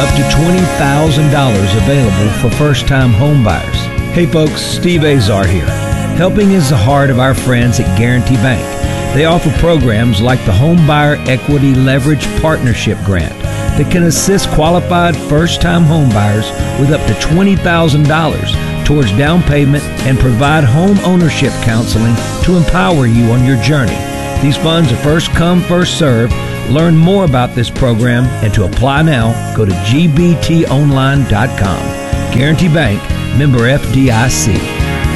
Up to $20,000 available for first-time home buyers. Hey folks, Steve Azar here. Helping is the heart of our friends at Guarantee Bank. They offer programs like the Home Buyer Equity Leverage Partnership Grant that can assist qualified first-time home buyers with up to $20,000 towards down payment and provide home ownership counseling to empower you on your journey. These funds are first come, first served. Learn more about this program and to apply now, go to gbtonline.com. Guarantee Bank, member FDIC.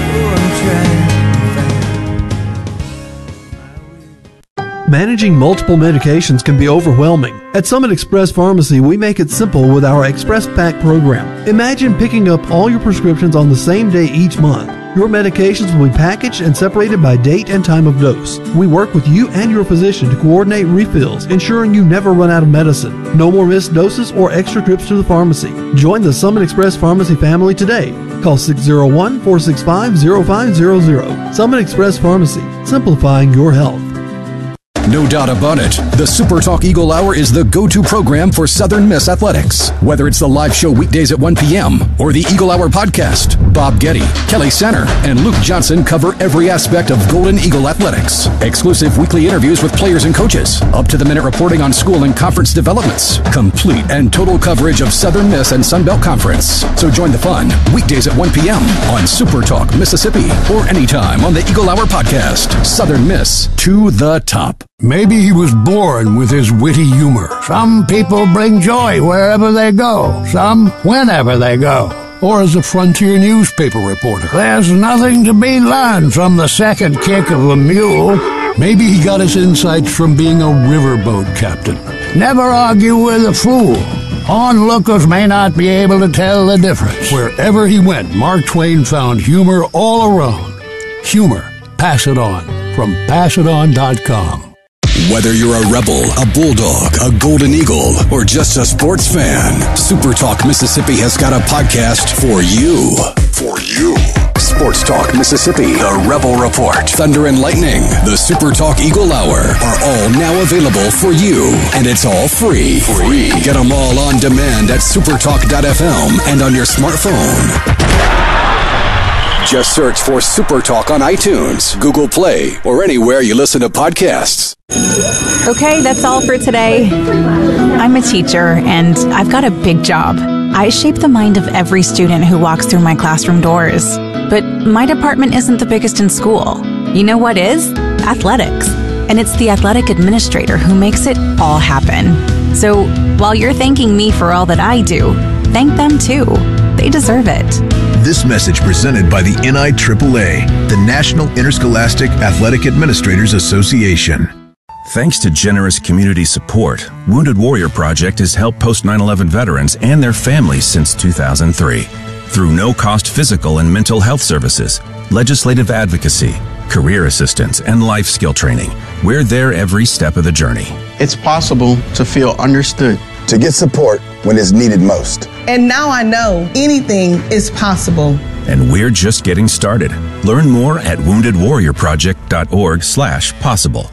Managing multiple medications can be overwhelming. At Summit Express Pharmacy, we make it simple with our Express Pack program. Imagine picking up all your prescriptions on the same day each month. Your medications will be packaged and separated by date and time of dose. We work with you and your physician to coordinate refills, ensuring you never run out of medicine. No more missed doses or extra trips to the pharmacy. Join the Summit Express Pharmacy family today. Call 601-465-0500. Summit Express Pharmacy, simplifying your health. No doubt about it, the Super Talk Eagle Hour is the go-to program for Southern Miss athletics. Whether it's the live show weekdays at 1 p.m. or the Eagle Hour podcast, Bob Getty, Kelly Center, and Luke Johnson cover every aspect of Golden Eagle athletics. Exclusive weekly interviews with players and coaches, up-to-the-minute reporting on school and conference developments, complete and total coverage of Southern Miss and Sun Belt Conference. So join the fun weekdays at 1 p.m. on Super Talk Mississippi or anytime on the Eagle Hour podcast. Southern Miss to the top. Maybe he was born with his witty humor. Some people bring joy wherever they go, some whenever they go. Or as a frontier newspaper reporter. There's nothing to be learned from the second kick of a mule. Maybe he got his insights from being a riverboat captain. Never argue with a fool. Onlookers may not be able to tell the difference. Wherever he went, Mark Twain found humor all around. Humor. Pass it on. From PassItOn.com. Whether you're a Rebel, a Bulldog, a Golden Eagle, or just a sports fan, Super Talk Mississippi has got a podcast for you. For you. Sports Talk Mississippi, the Rebel Report, Thunder and Lightning, the Super Talk Eagle Hour are all now available for you. And it's all free. Get them all on demand at supertalk.fm and on your smartphone. Just search for Super Talk on iTunes, Google Play, or anywhere you listen to podcasts. Okay, that's all for today. I'm a teacher, and I've got a big job. I shape the mind of every student who walks through my classroom doors. But my department isn't the biggest in school. You know what is? Athletics. And it's the athletic administrator who makes it all happen. So while you're thanking me for all that I do, thank them too. They deserve it. This message presented by the NIAAA, the National Interscholastic Athletic Administrators Association. Thanks to generous community support, Wounded Warrior Project has helped post 9/11 veterans and their families since 2003. Through no-cost physical and mental health services, legislative advocacy, career assistance, and life skill training, we're there every step of the journey. It's possible to feel understood. To get support when it's needed most. And now I know anything is possible. And we're just getting started. Learn more at woundedwarriorproject.org/possible.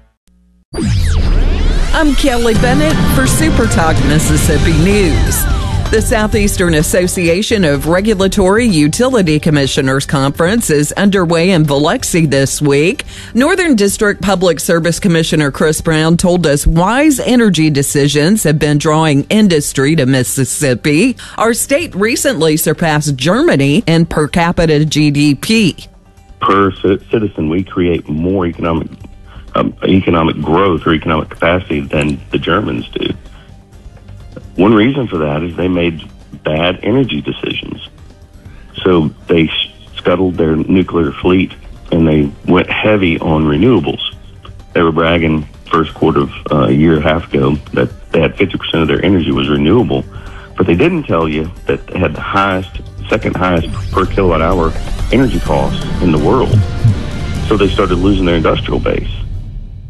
I'm Kelly Bennett for Super Talk Mississippi News. The Southeastern Association of Regulatory Utility Commissioners Conference is underway in Biloxi this week. Northern District Public Service Commissioner Chris Brown told us wise energy decisions have been drawing industry to Mississippi. Our state recently surpassed Germany in per capita GDP. Per citizen, we create more economic growth or economic capacity than the Germans do. One reason for that is they made bad energy decisions. So they scuttled their nuclear fleet and they went heavy on renewables. They were bragging first quarter of a year and a half ago that they had 50% of their energy was renewable, but they didn't tell you that they had the second highest per kilowatt hour energy costs in the world. So they started losing their industrial base.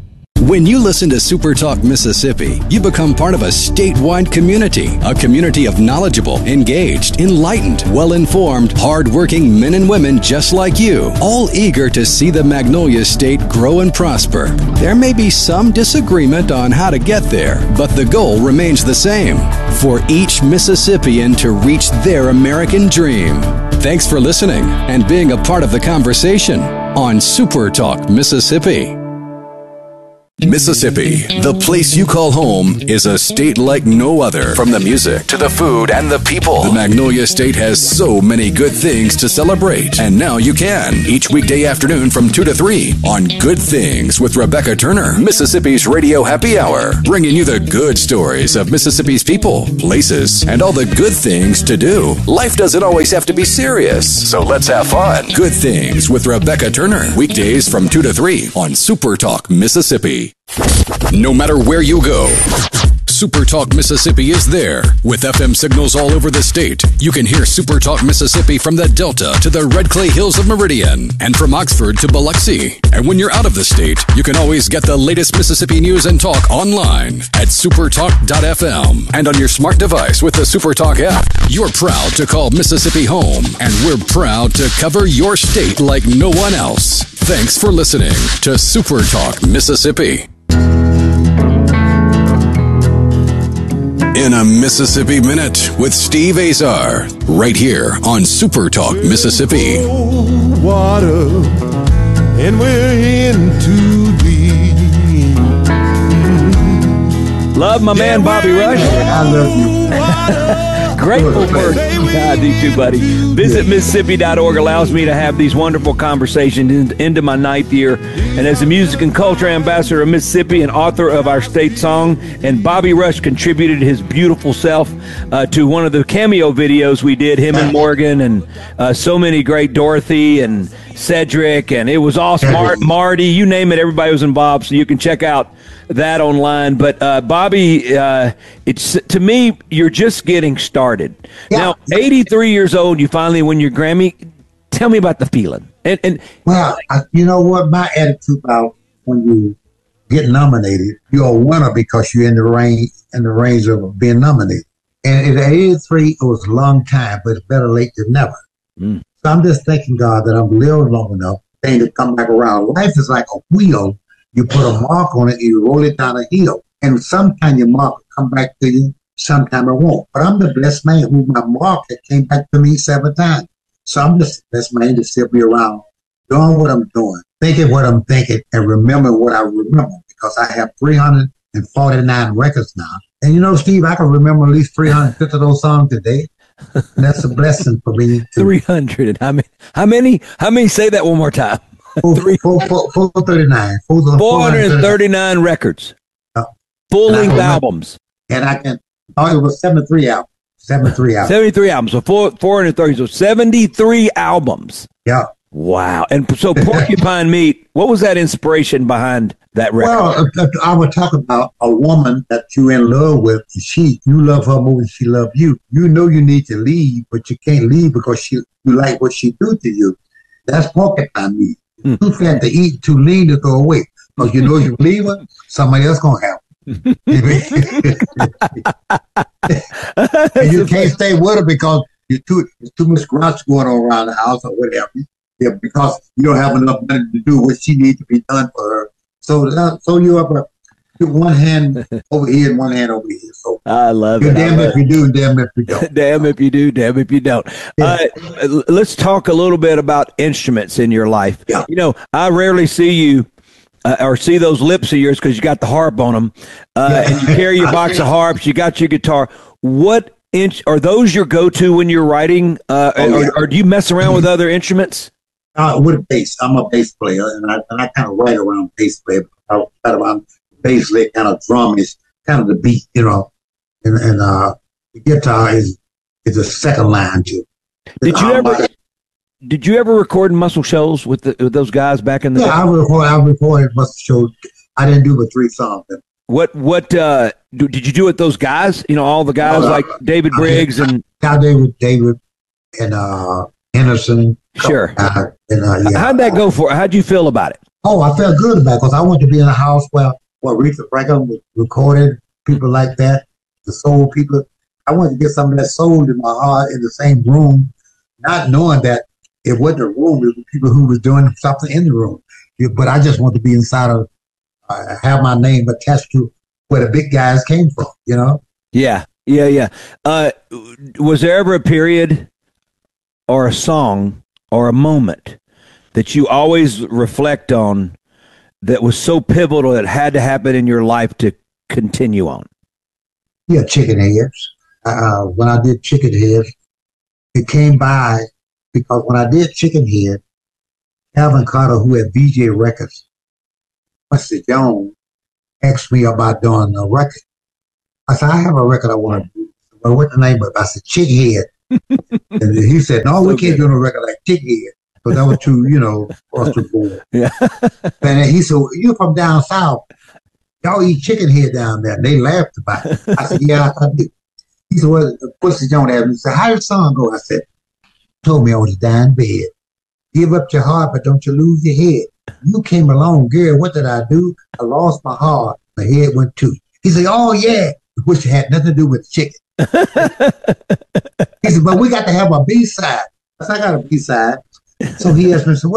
When you listen to Super Talk Mississippi, you become part of a statewide community, a community of knowledgeable, engaged, enlightened, well-informed, hard-working men and women just like you, all eager to see the Magnolia State grow and prosper. There may be some disagreement on how to get there, but the goal remains the same, for each Mississippian to reach their American dream. Thanks for listening and being a part of the conversation on Super Talk Mississippi. Mississippi, the place you call home, is a state like no other. From the music to the food and the people, the Magnolia State has so many good things to celebrate. And now you can, each weekday afternoon from 2 to 3 on Good Things with Rebecca Turner, Mississippi's Radio Happy Hour, bringing you the good stories of Mississippi's people, places, and all the good things to do. Life doesn't always have to be serious, so let's have fun. Good Things with Rebecca Turner, weekdays from 2 to 3 on Super Talk Mississippi. No matter where you go, Super Talk Mississippi is there. With FM signals all over the state, you can hear Super Talk Mississippi from the Delta to the Red Clay Hills of Meridian and from Oxford to Biloxi. And when you're out of the state, you can always get the latest Mississippi news and talk online at supertalk.fm and on your smart device with the Super Talk app. You're proud to call Mississippi home, and we're proud to cover your state like no one else. Thanks for listening to Super Talk Mississippi. In a Mississippi Minute with Steve Azar, right here on Super Talk Mississippi. Water, and we're in too deep. Love my man Bobby Rush. I love you. Grateful for God, you too, buddy. Visit Mississippi.org allows me to have these wonderful conversations into my 9th year. And as the music and culture ambassador of Mississippi and author of our state song, and Bobby Rush contributed his beautiful self to one of the cameo videos we did, him and Morgan, and so many great, Dorothy and Cedric, and it was all smart, Marty, you name it, everybody was involved, so you can check out that online. But Bobby, it's, to me, you're just getting started. Yeah. Now, 83 years old, you finally win your Grammy. Tell me about the feeling. And well, you know what? My attitude about when you get nominated, you're a winner because you're in the range of being nominated. And at 83, it was a long time, but it's better late than never. So I'm just thanking God that I'm living long enough thing to come back around. Life is like a wheel. You put a mark on it and you roll it down a hill. And sometimes your mark will come back to you, sometimes it won't. But I'm the blessed man who my mark that came back to me 7 times. So I'm just the best man to still be around, doing what I'm doing, thinking what I'm thinking, and remember what I remember, because I have 349 records now. And you know, Steve, I can remember at least 350 of those songs today. And that's a blessing for me. 300. How many? Say that one more time. 439. 439 records. Full-length albums. And it was 73 albums. 73 albums. So 430. So 73 albums. Yeah. Wow. And so Porcupine Meat, what was that inspiration behind that record? Well, I would talk about a woman that you're in love with. You love her more than she loves you. You know you need to leave, but you can't leave because you like what she do to you. That's Porcupine Meat. Too fat to eat, too lean to throw away. Because you know you leave her, somebody else going to have her. And you can't stay with her because there's too much grouch going on around the house or whatever. Yeah, because you don't have enough money to do what she needs to be done for her. So you have one hand over here and one hand over here. So I love it. Damn if you do, damn if you don't. Damn if you do, damn if you don't. Yeah. Let's talk a little bit about instruments in your life. Yeah. You know, I rarely see you or see those lips of yours because you got the harp on them, and you carry your box of harps. You got your guitar. What are those your go-to when you're writing, or do you mess around with other instruments? With a bass. I'm a bass player, and I kind of write around bass player. I write around bass lick, kind of drum is kind of the beat, you know, and the guitar is a second line too. Did you ever record in Muscle Shoals with those guys back in the day? I recorded Muscle Shoals. I didn't do but 3 songs. What did you do with those guys? You know, all the guys like David Briggs and David and Henderson. Sure. How'd that go for? How'd you feel about it? Oh, I felt good about it because I wanted to be in a house where Aretha Franklin recorded, people like that, the soul people. I wanted to get some of that soul in my heart in the same room, not knowing that it wasn't a room, it was people who was doing something in the room. But I just wanted to be inside of, have my name attached to where the big guys came from, you know? Yeah. Was there ever a period or a song or a moment that you always reflect on that was so pivotal that had to happen in your life to continue on? Yeah, Chicken Heads. When I did Chicken Heads, it came by because when I did Chicken Head, Alvin Carter, who had VJ Records, Mr. Jones, asked me about doing a record. I said, I have a record I want to do. Well, what's the name of it? I said, Chick Head. And he said, no, we can't do a record like Chick Head. Because that was too, across the board. Yeah. And he said, you're from down south. Y'all eat chicken head down there. And they laughed about it. I said, yeah, I do. He said, well, Mr. Jones asked me, he said, how your song go? I said, told me I was dying bed. Give up your heart, but don't you lose your head. You came along, Gary, what did I do? I lost my heart. My head went too. He said, oh, yeah. Which had nothing to do with the chicken. He said, but we got to have a B-side. I said, I got a B-side. So he asked me, so